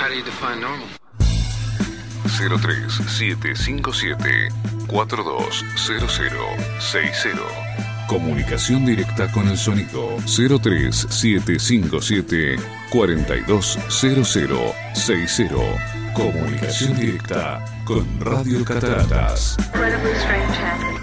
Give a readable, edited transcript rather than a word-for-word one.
How do you define normal? 03757-420060. Comunicación directa con el sonido. 03757-420060. Comunicación directa con Radio Cataratas. Incredibly strange happening.